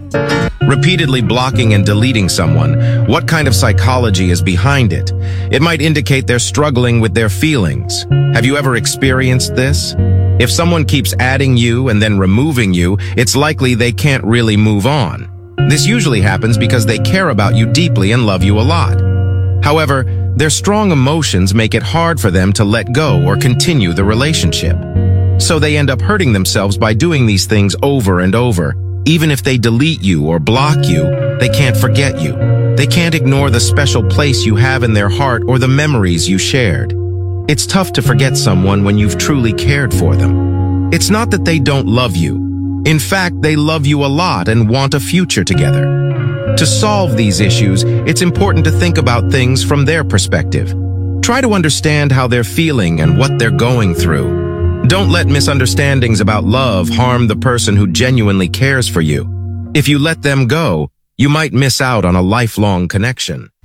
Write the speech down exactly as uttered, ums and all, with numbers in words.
Repeatedly blocking and deleting someone, what kind of psychology is behind it? It might indicate they're struggling with their feelings. Have you ever experienced this? If someone keeps adding you and then removing you, it's likely they can't really move on. This usually happens because they care about you deeply and love you a lot. However, their strong emotions make it hard for them to let go or continue the relationship. So they end up hurting themselves by doing these things over and over. Even if they delete you or block you, they can't forget you. They can't ignore the special place you have in their heart or the memories you shared. It's tough to forget someone when you've truly cared for them. It's not that they don't love you. In fact, they love you a lot and want a future together. To solve these issues, it's important to think about things from their perspective. Try to understand how they're feeling and what they're going through. Don't let misunderstandings about love harm the person who genuinely cares for you. If you let them go, you might miss out on a lifelong connection.